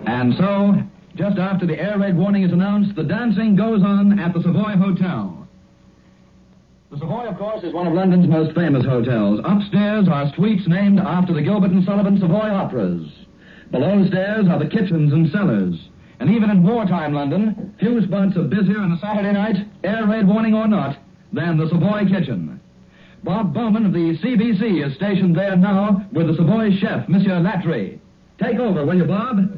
And so, just after the air raid warning is announced, the dancing goes on at the Savoy Hotel. The Savoy, of course, is one of London's most famous hotels. Upstairs are suites named after the Gilbert and Sullivan Savoy operas. Below stairs are the kitchens and cellars. And even in wartime London, few spots are busier on a Saturday night, air raid warning or not, than the Savoy kitchen. Bob Bowman of the CBC is stationed there now with the Savoy chef, Monsieur Latry. Take over, will you, Bob?